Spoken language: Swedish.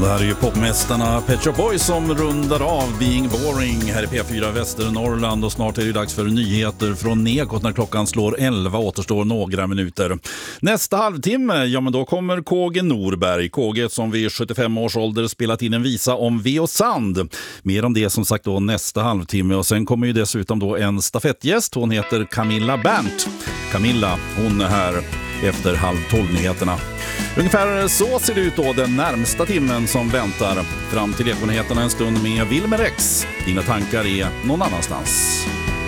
Det här är ju popmästarna Pet Shop Boys som rundar av Being Boring här i P4 Västernorrland, och snart är det dags för nyheter från Nekot när klockan slår 11, återstår några minuter. Nästa halvtimme, ja men då kommer KG Norberg, KG som vid 75 års ålder spelat in en visa om ve och sand. Mer om det som sagt då nästa halvtimme, och sen kommer ju dessutom då en stafettgäst, hon heter Camilla Berndt. Camilla, hon är här efter 11:30-nyheterna. Ungefär så ser det ut då den närmsta timmen som väntar. Fram till Ekonyheterna en stund med Wilmer X. Dina tankar är någon annanstans.